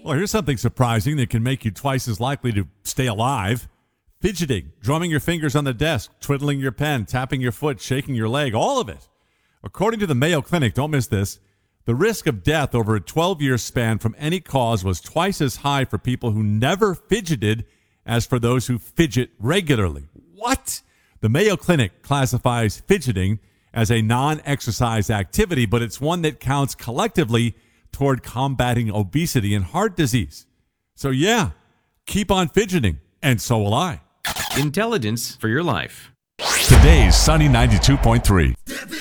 Well, here's something surprising that can make you twice as likely to stay alive. Fidgeting, drumming your fingers on the desk, twiddling your pen, tapping your foot, shaking your leg, all of it. According to the Mayo Clinic, don't miss this, the risk of death over a 12-year span from any cause was twice as high for people who never fidgeted as for those who fidget regularly. What? The Mayo Clinic classifies fidgeting as a non-exercise activity, but it's one that counts collectively toward combating obesity and heart disease. So yeah, keep on fidgeting, and so will I. Intelligence for your life. Today's Sunny 92.3.